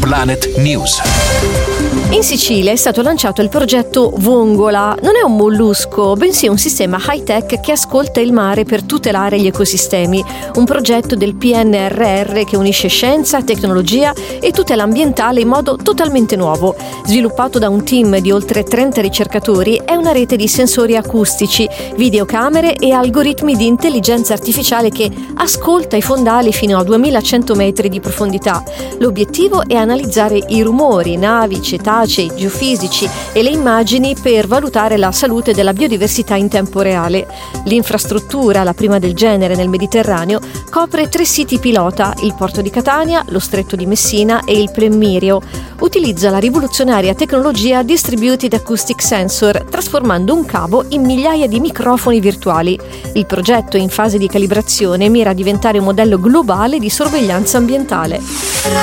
Planet News. In Sicilia è stato lanciato il progetto Vongola. Non è un mollusco, bensì un sistema high-tech che ascolta il mare per tutelare gli ecosistemi. Un progetto del PNRR che unisce scienza, tecnologia e tutela ambientale in modo totalmente nuovo. Sviluppato da un team di oltre 30 ricercatori, è una rete di sensori acustici, videocamere e algoritmi di intelligenza artificiale che ascolta i fondali fino a 2100 metri di profondità. L'obiettivo è analizzare i rumori, navi, cetacei, geofisici e le immagini per valutare la salute della biodiversità in tempo reale. L'infrastruttura, la prima del genere nel Mediterraneo, copre 3 siti pilota: il porto di Catania, lo stretto di Messina e il Plemmirio. Utilizza la rivoluzionaria tecnologia Distributed Acoustic Sensor, trasformando un cavo in migliaia di microfoni virtuali. Il progetto, in fase di calibrazione, mira a diventare un modello globale di sorveglianza ambientale.